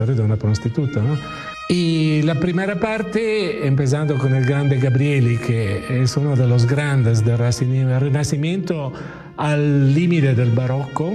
de una prostituta, ¿no? Y la primera parte, empezando con el grande Gabrieli, que es uno de los grandes del Renacimiento al límite del barocco,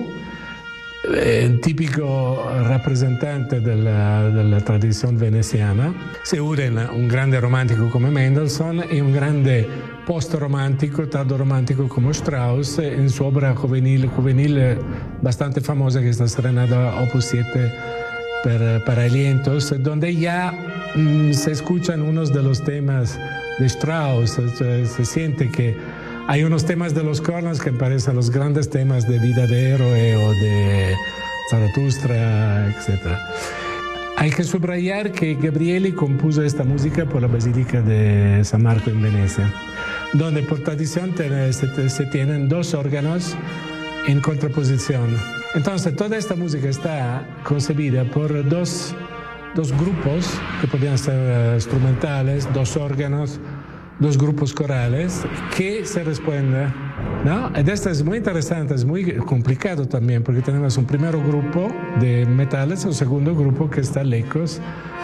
típico rappresentante della tradizione veneziana. Si une un grande romantico come Mendelssohn e un grande post-romantico, tardo-romantico come Strauss, in sua opera juvenil bastante famosa que está Serenata Opus 7 para alientos, donde ya se escuchan unos de los temas de Strauss, se siente que hay unos temas de los cornos que parecen los grandes temas de Vida de Héroe o de Zaratustra, etc. Hay que subrayar que Gabrieli compuso esta música por la Basílica de San Marco en Venecia, donde por tradición se tienen dos órganos en contraposición. Entonces, toda esta música está concebida por dos grupos que podían ser instrumentales, dos órganos, dos grupos corales que se responden, ¿no? Y esto es muy interesante, es muy complicado también, porque tenemos un primer grupo de metales y un segundo grupo que está lejos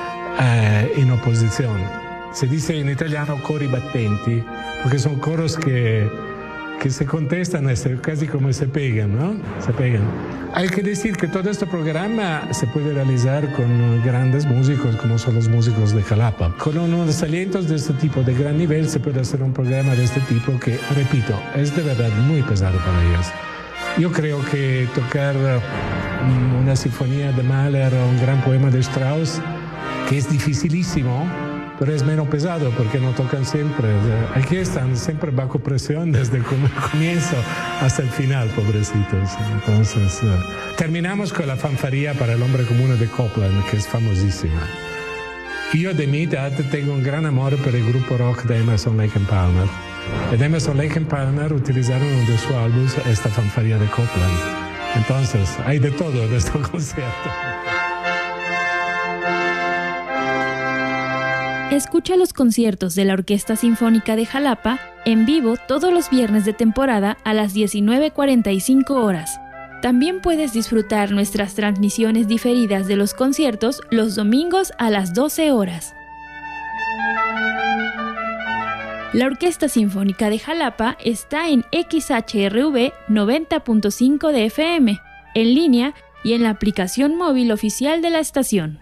en oposición. Se dice en italiano cori battenti, porque son coros que se contestan, casi como se pegan, ¿no? Se pegan. Hay que decir que todo este programa se puede realizar con grandes músicos, como son los músicos de Jalapa. Con unos alientos de este tipo, de gran nivel, se puede hacer un programa de este tipo que, repito, es de verdad muy pesado para ellos. Yo creo que tocar una sinfonía de Mahler o un gran poema de Strauss, que es dificilísimo, pero es menos pesado porque no tocan siempre. Aquí están siempre bajo presión desde el comienzo hasta el final, pobrecitos. Entonces, terminamos con la fanfarría para el hombre común de Copland, que es famosísima. Yo de mi edad tengo un gran amor por el grupo rock de Emerson, Lake and Palmer. En Emerson, Lake and Palmer utilizaron uno de sus álbumes esta fanfarría de Copland. Entonces, hay de todo en este concierto. Escucha los conciertos de la Orquesta Sinfónica de Jalapa en vivo todos los viernes de temporada a las 19:45 horas. También puedes disfrutar nuestras transmisiones diferidas de los conciertos los domingos a las 12 horas. La Orquesta Sinfónica de Jalapa está en XHRV 90.5 de FM, en línea y en la aplicación móvil oficial de la estación.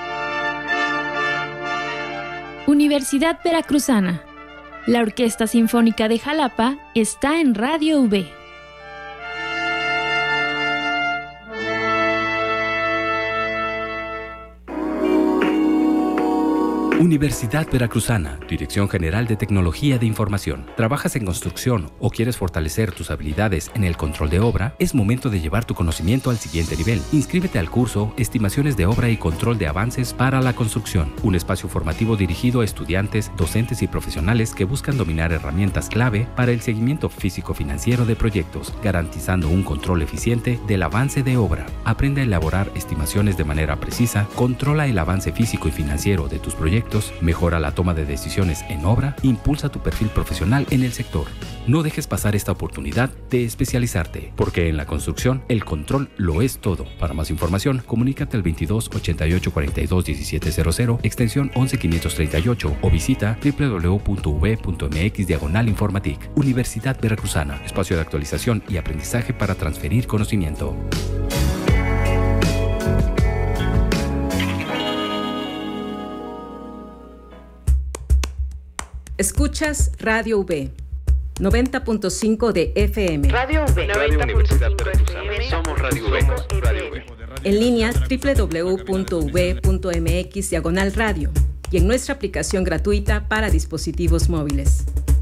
Universidad Veracruzana. La Orquesta Sinfónica de Jalapa está en Radio V. Universidad Veracruzana, Dirección General de Tecnología de Información. ¿Trabajas en construcción o quieres fortalecer tus habilidades en el control de obra? Es momento de llevar tu conocimiento al siguiente nivel. Inscríbete al curso Estimaciones de Obra y Control de Avances para la Construcción, un espacio formativo dirigido a estudiantes, docentes y profesionales que buscan dominar herramientas clave para el seguimiento físico-financiero de proyectos, garantizando un control eficiente del avance de obra. Aprende a elaborar estimaciones de manera precisa, controla el avance físico y financiero de tus proyectos, mejora la toma de decisiones en obra, impulsa tu perfil profesional en el sector. No dejes pasar esta oportunidad de especializarte, porque en la construcción el control lo es todo. Para más información, comunícate al 22 88 42 1700, extensión 11538 o visita www.uv.mx/informatic. Universidad Veracruzana, espacio de actualización y aprendizaje para transferir conocimiento. Escuchas Radio V, 90.5 de FM. Radio V, Radio Universidad Veracruzana. Somos Radio V. En línea www.uv.mx/radio y en nuestra aplicación gratuita para dispositivos móviles.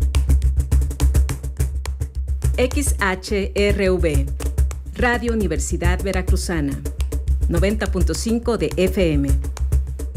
XHRV, Radio Universidad Veracruzana, 90.5 de FM.